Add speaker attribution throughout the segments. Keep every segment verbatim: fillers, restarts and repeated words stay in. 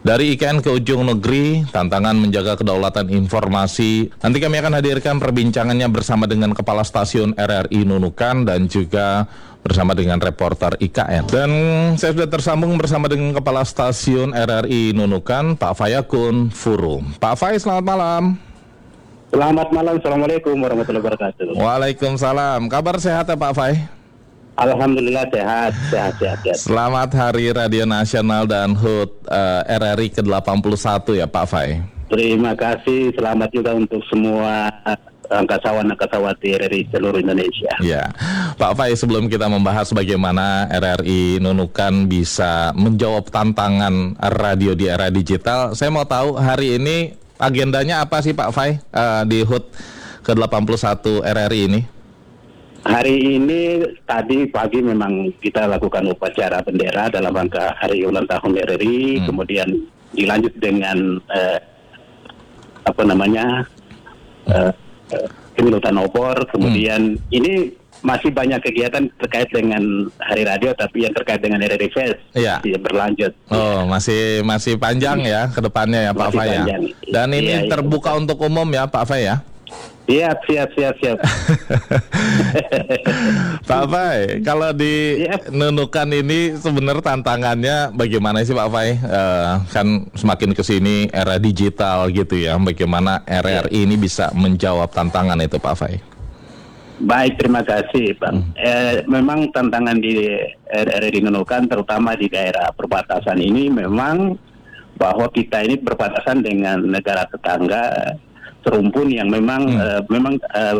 Speaker 1: Dari I K N ke ujung negeri, tantangan menjaga kedaulatan informasi. Nanti kami akan hadirkan perbincangannya bersama dengan Kepala Stasiun R R I Nunukan dan juga bersama dengan reporter I K N. Dan saya sudah tersambung bersama dengan Kepala Stasiun R R I Nunukan, Pak Fayakun Furu. Pak Fay, selamat malam.
Speaker 2: Selamat malam, Assalamualaikum warahmatullahi wabarakatuh.
Speaker 1: Waalaikumsalam. Kabar sehat ya Pak Fay?
Speaker 2: Alhamdulillah sehat, sehat, sehat, sehat.
Speaker 1: Selamat Hari Radio Nasional dan H U T uh, R R I ke delapan puluh satu ya Pak Fay.
Speaker 2: Terima kasih, selamat juga untuk semua angkasawan-angkasawati R R I seluruh Indonesia.
Speaker 1: Ya, Pak Fay, sebelum kita membahas bagaimana R R I Nunukan bisa menjawab tantangan radio di era digital, saya mau tahu hari ini agendanya apa sih Pak Fay uh, di H U T ke delapan puluh satu R R I ini?
Speaker 2: Hari ini tadi pagi memang kita lakukan upacara bendera dalam rangka hari ulang tahun R R I, hmm. kemudian dilanjut dengan eh, apa namanya eh, penyulutan obor, kemudian hmm. ini masih banyak kegiatan terkait dengan Hari Radio, tapi yang terkait dengan R R I Fest ya. Masih berlanjut.
Speaker 1: Oh, ya. masih masih panjang ya ke depannya ya Pak Fay ya. Dan ini ya, terbuka ya. Untuk umum ya Pak Fay ya.
Speaker 2: Siap, siap, siap, siap.
Speaker 1: Pak Fay, kalau di yep. Nunukan ini sebenarnya tantangannya bagaimana sih Pak Fay? Uh, kan semakin kesini era digital gitu ya, bagaimana R R I yep. ini bisa menjawab tantangan itu Pak Fay?
Speaker 2: Baik, terima kasih Pak. Hmm. Eh, memang tantangan di R R I Nunukan, terutama di daerah perbatasan ini, memang bahwa kita ini berbatasan dengan negara tetangga serumpun yang memang hmm. uh, memang uh,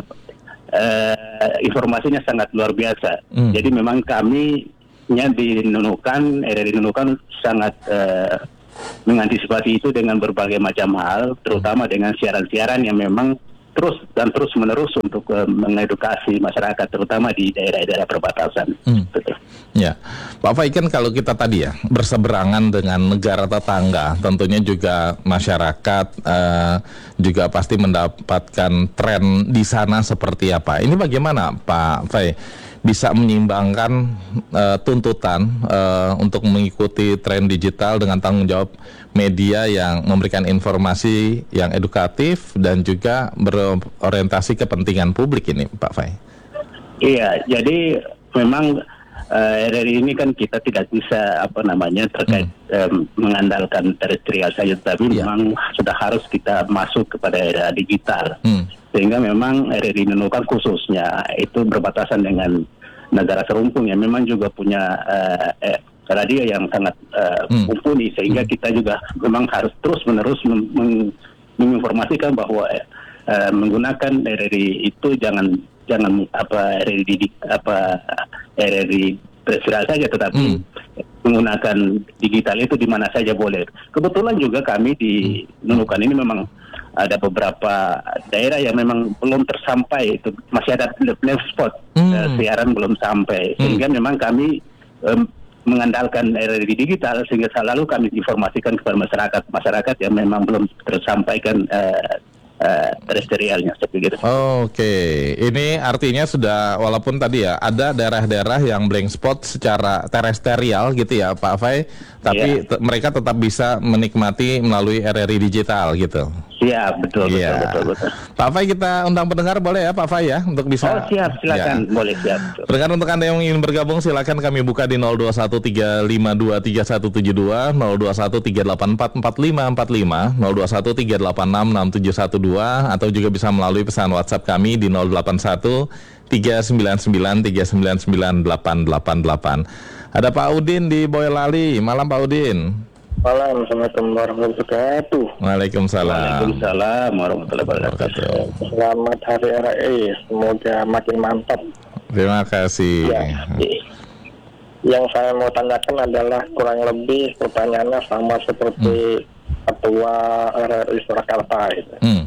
Speaker 2: uh, informasinya sangat luar biasa. Hmm. Jadi memang kami nya di Nunukan, R R I Nunukan sangat uh, mengantisipasi itu dengan berbagai macam hal, terutama dengan siaran-siaran yang memang terus dan terus menerus untuk uh, mengedukasi masyarakat, terutama di daerah-daerah perbatasan. Hmm.
Speaker 1: Ya, Pak Fay, kan kalau kita tadi ya berseberangan dengan negara tetangga, tentunya juga masyarakat uh, juga pasti mendapatkan tren di sana seperti apa. Ini bagaimana Pak Fay bisa menyeimbangkan uh, tuntutan uh, untuk mengikuti tren digital dengan tanggung jawab media yang memberikan informasi yang edukatif dan juga berorientasi kepentingan publik ini Pak Fay?
Speaker 2: Iya, jadi memang Uh, R R I ini kan kita tidak bisa apa namanya terkait hmm. um, mengandalkan terestrial saja, tapi yeah. memang sudah harus kita masuk kepada era digital, hmm. sehingga memang R R I Nunukan khususnya itu berbatasan dengan negara serumpun yang memang juga punya uh, eh, radio yang sangat uh, hmm. mumpuni, sehingga hmm. kita juga memang harus terus menerus meng- meng- menginformasikan bahwa uh, menggunakan R R I itu jangan jangan apa R R I apa R R I terserah saja, tetapi hmm. menggunakan digital itu di mana saja boleh. Kebetulan juga kami di Nunukan ini memang ada beberapa daerah yang memang belum tersampai, itu masih ada left spot hmm. uh, siaran belum sampai, hmm. sehingga memang kami um, mengandalkan R R I digital, sehingga selalu kami informasikan kepada masyarakat masyarakat yang memang belum tersampaikan uh, Uh, terestrialnya seperti itu.
Speaker 1: Oke, ini artinya sudah, walaupun tadi ya ada daerah-daerah yang blank spot secara terestrial gitu ya Pak Fay, tapi yeah. te- mereka tetap bisa menikmati melalui R R I digital gitu.
Speaker 2: Siap, betul,
Speaker 1: yeah.
Speaker 2: betul, betul, betul.
Speaker 1: Pak Fay, kita undang pendengar boleh ya Pak Fay ya untuk bisa.
Speaker 2: Oh siap, silakan, ya. Boleh siap.
Speaker 1: Pendengar, untuk Anda yang ingin bergabung silakan kami buka di nol dua satu tiga lima dua tiga satu tujuh dua, nol dua satu tiga delapan empat empat lima empat lima, nol dua satu tiga delapan enam enam tujuh satu dua, atau juga bisa melalui pesan WhatsApp kami di nol delapan satu tiga sembilan sembilan tiga sembilan sembilan delapan delapan delapan. Ada Pak Udin di Boyolali. Malam Pak Udin.
Speaker 3: Malam, Assalamualaikum warahmatullahi wabarakatuh.
Speaker 1: Waalaikumsalam.
Speaker 2: Waalaikumsalam warahmatullahi wabarakatuh.
Speaker 3: Selamat Hari R R I, semoga makin mantap.
Speaker 1: Terima kasih. Ya.
Speaker 3: Yang saya mau tanyakan adalah kurang lebih pertanyaannya sama seperti hmm. Ketua R R I Surakarta. Gitu. Hmm.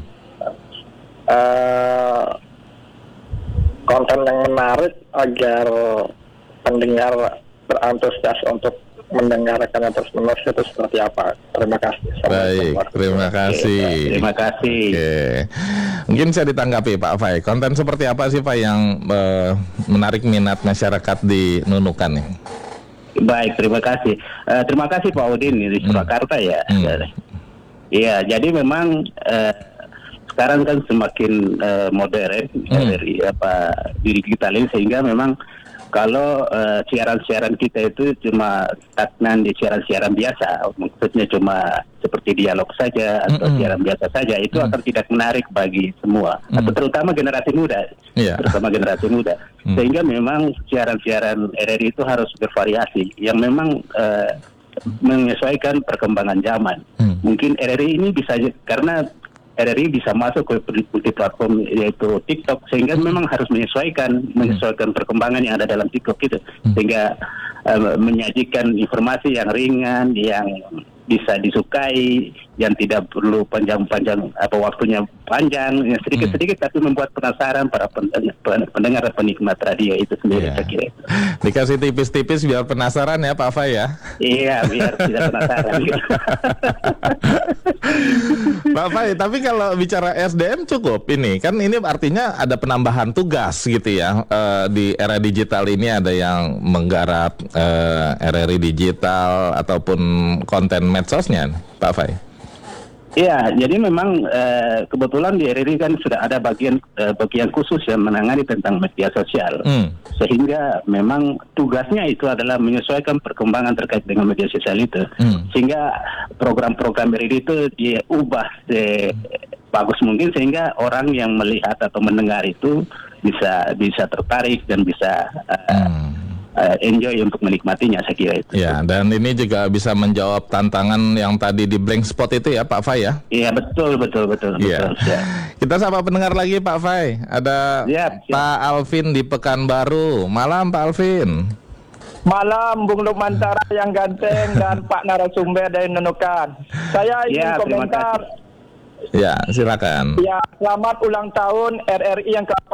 Speaker 3: Uh, konten yang menarik agar pendengar berantusias untuk mendengarkannya terus menerus itu seperti apa? Terima kasih.
Speaker 1: Baik, terima kasih.
Speaker 2: Terima kasih.
Speaker 1: Oke. Mungkin bisa ditanggapi Pak Fay. Konten seperti apa sih Pak yang uh, menarik minat masyarakat di Nunukan nih?
Speaker 2: Baik, terima kasih. Uh, terima kasih Pak Udin di Surakarta hmm. ya. Iya, hmm. jadi memang uh, sekarang kan semakin uh, modern hmm. dari apa digitalin, sehingga memang kalau uh, siaran-siaran kita itu cuma stagnan di siaran-siaran biasa, maksudnya cuma seperti dialog saja atau mm-hmm. siaran biasa saja, itu mm-hmm. akan tidak menarik bagi semua, mm-hmm. atau terutama generasi muda, yeah. terutama generasi muda. Mm-hmm. Sehingga memang siaran-siaran R R I itu harus bervariasi, yang memang uh, menyesuaikan perkembangan zaman. Mm-hmm. Mungkin R R I ini bisa, karena R R I bisa masuk ke multi platform yaitu TikTok, sehingga hmm. memang harus menyesuaikan menyesuaikan perkembangan yang ada dalam TikTok itu, hmm. sehingga uh, menyajikan informasi yang ringan, yang bisa disukai, yang tidak perlu panjang-panjang apa waktunya panjang, yang sedikit-sedikit hmm. tapi membuat penasaran para pendengar dan penikmat radio itu sendiri, yeah. saya kira.
Speaker 1: Dikasih tipis-tipis biar penasaran ya Pak Fai ya.
Speaker 2: Iya, biar tidak penasaran.
Speaker 1: Pak Fai, tapi kalau bicara S D M cukup ini, kan ini artinya ada penambahan tugas gitu ya. Uh, di era digital ini ada yang menggarap uh, R R I digital ataupun konten medsosnya, Pak Fai.
Speaker 2: Iya, jadi memang uh, kebetulan di R R I kan sudah ada bagian uh, bagian khusus yang menangani tentang media sosial, hmm. sehingga memang tugasnya itu adalah menyesuaikan perkembangan terkait dengan media sosial itu, hmm. sehingga program-program R R I itu diubah sebagus mungkin, sehingga orang yang melihat atau mendengar itu bisa bisa tertarik dan bisa uh, hmm. Uh, enjoy untuk menikmatinya, saya kira itu.
Speaker 1: Ya, dan ini juga bisa menjawab tantangan yang tadi di blank spot itu ya Pak Fai ya?
Speaker 2: Iya, betul, betul, betul.
Speaker 1: Ya.
Speaker 2: betul ya.
Speaker 1: Kita sapa pendengar lagi Pak Fai. Ada siap, siap. Pak Alvin di Pekanbaru. Malam Pak Alvin.
Speaker 4: Malam Bung Lukmantara yang ganteng dan Pak narasumber dari Nunukan. Saya ingin ya, komentar.
Speaker 1: Ya, silakan.
Speaker 4: Ya, selamat ulang tahun R R I yang ke